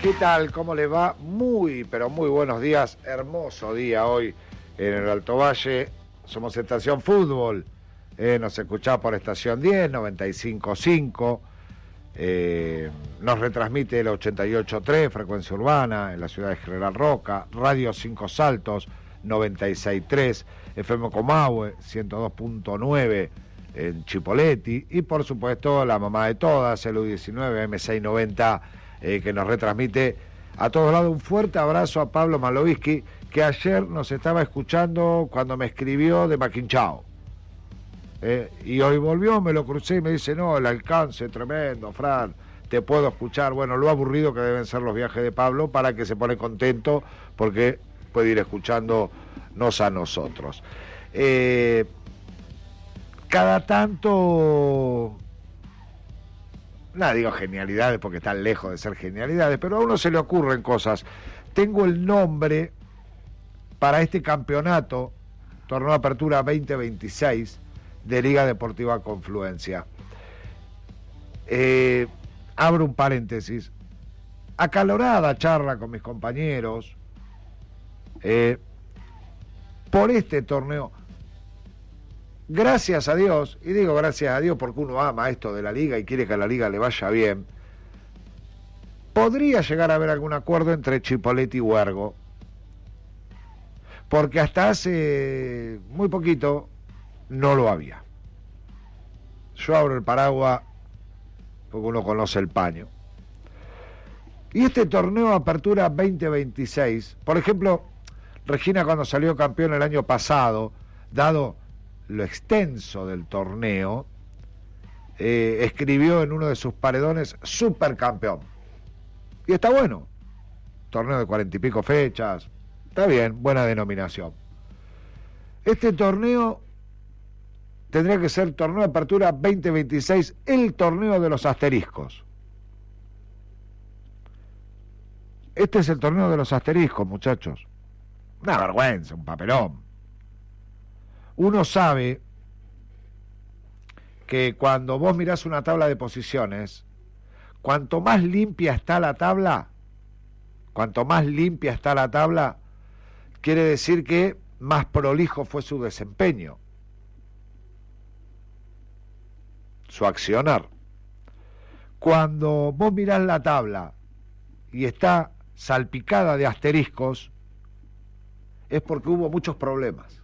¿Qué tal? ¿Cómo les va? Muy, pero muy buenos días. Hermoso día hoy en el Alto Valle. Somos Estación Fútbol. Nos escuchá por Estación 10, 95.5. Nos retransmite el 88.3, frecuencia urbana, en la ciudad de General Roca. Radio 5 Saltos, 96.3. FM Comahue, 102.9 en Chipoleti. Y por supuesto, la mamá de todas, el U19 M690, que nos retransmite a todos lados. Un fuerte abrazo a Pablo Malovisky, que ayer nos estaba escuchando cuando me escribió de Maquinchao. Y hoy volvió, me lo crucé y me dice, no, el alcance tremendo, Fran, te puedo escuchar. Bueno, lo aburrido que deben ser los viajes de Pablo, para que se pone contento porque puede ir escuchándonos a nosotros. Cada tanto... Nada, digo genialidades porque están lejos de ser genialidades, pero a uno se le ocurren cosas. Tengo el nombre para este campeonato, Torneo de Apertura 2026 de Liga Deportiva Confluencia. Abro un paréntesis. Acalorada charla con mis compañeros por este torneo. Gracias a Dios, y digo gracias a Dios porque uno ama esto de la liga y quiere que a la liga le vaya bien, podría llegar a haber algún acuerdo entre Chipoleti y Huergo, porque hasta hace muy poquito no lo había. Yo abro el paraguas porque uno conoce el paño. Y este torneo de Apertura 2026, por ejemplo, Regina, cuando salió campeón el año pasado, dado lo extenso del torneo, escribió en uno de sus paredones supercampeón. Y está bueno. Torneo de 40 y pico fechas. Está bien, buena denominación. Este torneo tendría que ser torneo de apertura 2026, el torneo de los asteriscos. Este es el torneo de los asteriscos, muchachos. Una vergüenza, un papelón. Uno sabe que cuando vos mirás una tabla de posiciones, cuanto más limpia está la tabla, quiere decir que más prolijo fue su desempeño, su accionar. Cuando vos mirás la tabla y está salpicada de asteriscos, es porque hubo muchos problemas.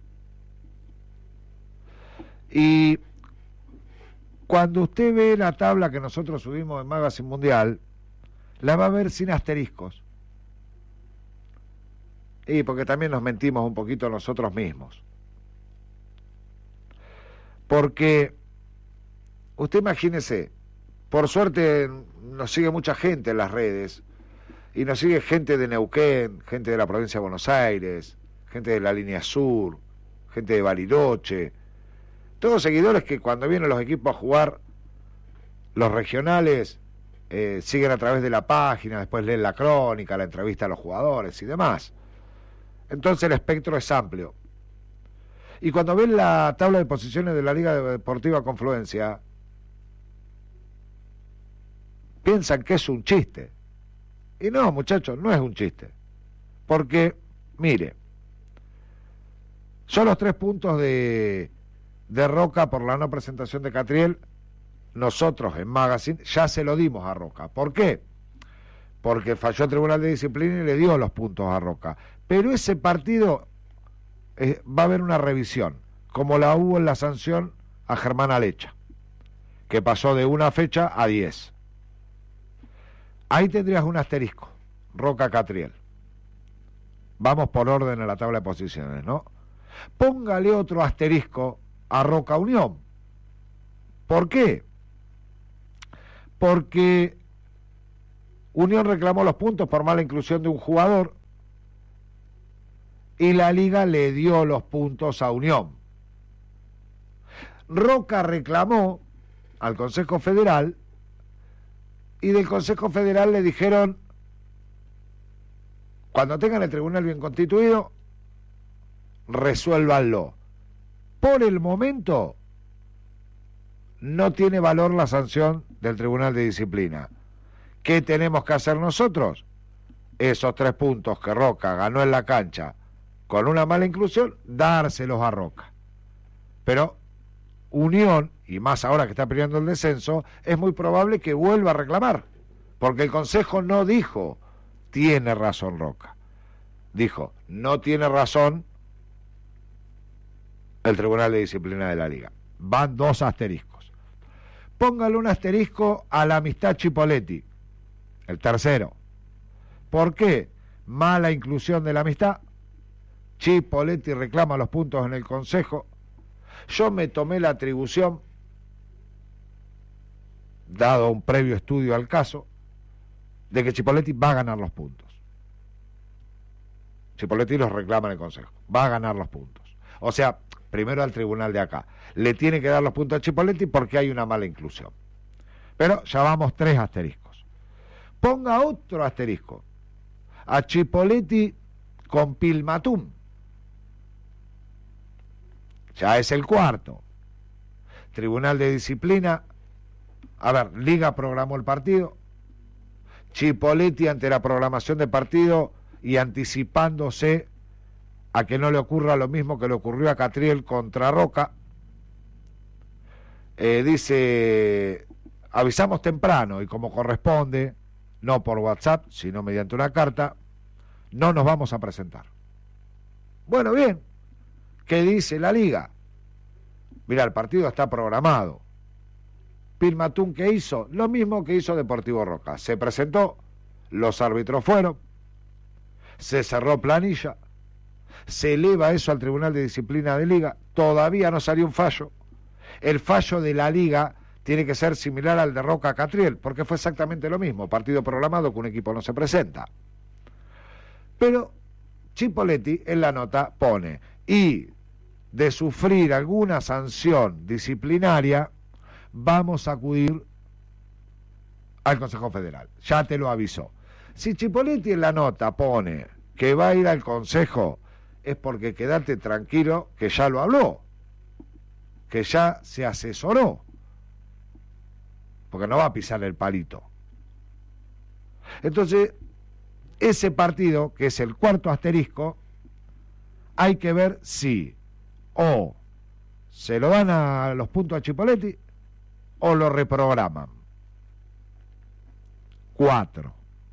Y cuando usted ve la tabla que nosotros subimos en Magazine Mundial, la va a ver sin asteriscos. Y porque también nos mentimos un poquito nosotros mismos. Porque, usted imagínese, por suerte nos sigue mucha gente en las redes, y nos sigue gente de Neuquén, gente de la provincia de Buenos Aires, gente de la línea sur, gente de Bariloche, todos seguidores que cuando vienen los equipos a jugar, los regionales, siguen a través de la página, después leen la crónica, la entrevista a los jugadores y demás. Entonces el espectro es amplio. Y cuando ven la tabla de posiciones de la Liga Deportiva Confluencia, piensan que es un chiste. Y no, muchachos, no es un chiste. Porque, mire, son los 3 puntos de Roca por la no presentación de Catriel. Nosotros en Magazine ya se lo dimos a Roca. ¿Por qué? Porque falló el Tribunal de Disciplina y le dio los puntos a Roca. Pero ese partido va a haber una revisión, como la hubo en la sanción a Germán Alecha, que pasó de una fecha a 10. Ahí tendrías un asterisco, Roca Catriel. Vamos por orden en la tabla de posiciones, ¿no? Póngale otro asterisco a Roca Unión. ¿Por qué? Porque Unión reclamó los puntos por mala inclusión de un jugador y la liga le dio los puntos a Unión. Roca reclamó al Consejo Federal y del Consejo Federal le dijeron: cuando tengan el tribunal bien constituido, resuélvanlo. Por el momento no tiene valor la sanción del Tribunal de Disciplina, ¿Qué tenemos que hacer nosotros? Esos 3 puntos que Roca ganó en la cancha con una mala inclusión, dárselos a Roca. Pero Unión, y más ahora que está peleando el descenso, es muy probable que vuelva a reclamar, porque el Consejo no dijo, tiene razón Roca. Dijo, no tiene razón el Tribunal de Disciplina de la Liga. Van 2 asteriscos. Póngale un asterisco a la amistad Chipoletti, el tercero. ¿Por qué? Mala inclusión de la amistad. Chipoletti reclama los puntos en el Consejo. Yo me tomé la atribución, dado un previo estudio al caso, de que Chipoletti va a ganar los puntos. Chipoletti los reclama en el Consejo, va a ganar los puntos. O sea, primero al tribunal de acá, le tiene que dar los puntos a Chipoletti porque hay una mala inclusión. Pero ya vamos 3 asteriscos. Ponga otro asterisco a Chipoletti con Pilmatum. Ya es el 4. Tribunal de Disciplina. A ver, Liga programó el partido. Chipoletti, ante la programación del partido y anticipándose a que no le ocurra lo mismo que le ocurrió a Catriel contra Roca, dice, avisamos temprano y como corresponde, no por WhatsApp, sino mediante una carta, no nos vamos a presentar. Bueno, bien. ¿Qué dice la Liga? Mira, el partido está programado. Pilmatún, ¿qué hizo? Lo mismo que hizo Deportivo Roca. Se presentó, los árbitros fueron, se cerró planilla, se eleva eso al Tribunal de Disciplina de Liga, todavía no salió un fallo. El fallo de la Liga tiene que ser similar al de Roca Catriel, porque fue exactamente lo mismo, partido programado que un equipo no se presenta. Pero Chipoletti en la nota pone, y de sufrir alguna sanción disciplinaria, vamos a acudir al Consejo Federal. Ya te lo avisó. Si Chipoletti en la nota pone que va a ir al Consejo, es porque quédate tranquilo que ya lo habló, que ya se asesoró, porque no va a pisar el palito. Entonces, ese partido, que es el 4 asterisco, hay que ver si o se lo dan a los puntos a Chipoletti o lo reprograman. 4.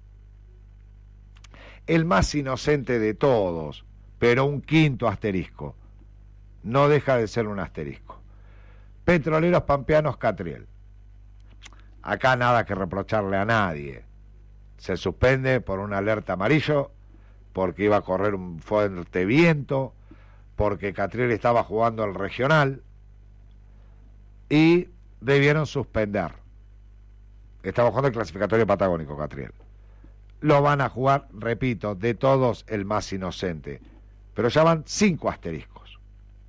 El más inocente de todos, pero un 5.º asterisco. No deja de ser un asterisco. Petroleros Pampeanos Catriel. Acá nada que reprocharle a nadie. Se suspende por una alerta amarillo, porque iba a correr un fuerte viento, porque Catriel estaba jugando al regional y debieron suspender. Estaba jugando el clasificatorio patagónico Catriel. Lo van a jugar, repito, de todos el más inocente. Pero ya van 5 asteriscos.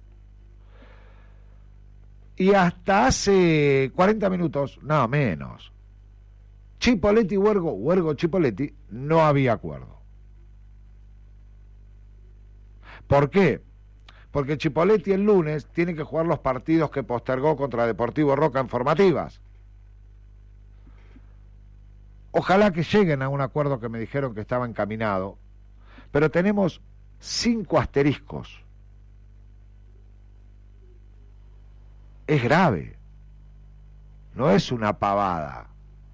Y hasta hace 40 minutos, nada menos, Chipoletti Huergo Chipoletti, no había acuerdo. ¿Por qué? Porque Chipoletti el lunes tiene que jugar los partidos que postergó contra Deportivo Roca en formativas. Ojalá que lleguen a un acuerdo que me dijeron que estaba encaminado, pero tenemos 5 asteriscos. Es grave, no es una pavada.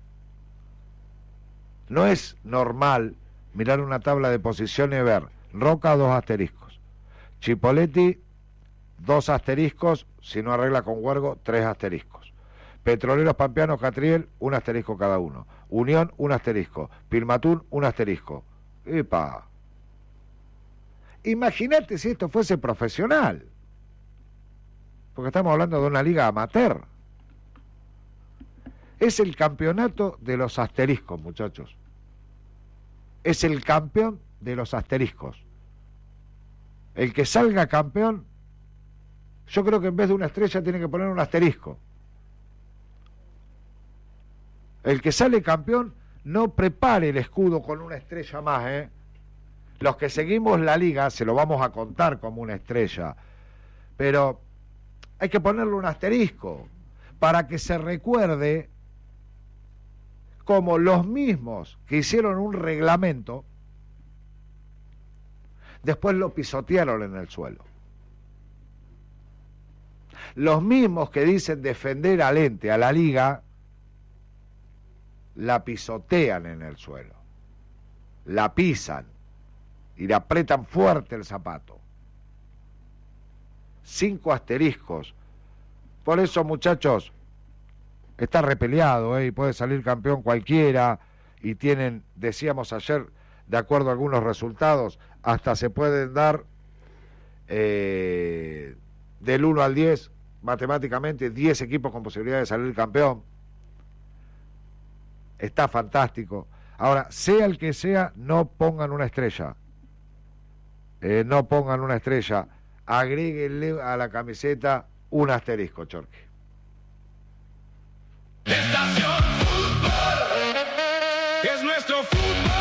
No es normal mirar una tabla de posiciones y ver Roca 2 asteriscos, Chipoletti 2 asteriscos, si no arregla con Huergo 3 asteriscos, Petroleros Pampeanos Catriel 1 asterisco cada uno, Unión 1 asterisco, Pilmatún 1 asterisco. ¡Epa! Imagínate si esto fuese profesional, porque estamos hablando de una liga amateur. Es el campeonato de los asteriscos, muchachos. Es el campeón de los asteriscos. El que salga campeón, yo creo que en vez de una estrella tiene que poner un asterisco. El que sale campeón, no prepare el escudo con una estrella más, ¿eh? Los que seguimos la liga se lo vamos a contar como una estrella, pero hay que ponerle un asterisco para que se recuerde como los mismos que hicieron un reglamento, después lo pisotearon en el suelo. Los mismos que dicen defender al ente, a la liga, la pisotean en el suelo, la pisan y le apretan fuerte el zapato. 5 asteriscos. Por eso, muchachos, está repeleado, y puede salir campeón cualquiera, y tienen, decíamos ayer, de acuerdo a algunos resultados, hasta se pueden dar del 1 al 10, matemáticamente 10 equipos con posibilidad de salir campeón. Está fantástico. Ahora, sea el que sea, no pongan una estrella. No pongan una estrella. Agréguenle a la camiseta un asterisco, Chorqui. Estación Fútbol es nuestro fútbol.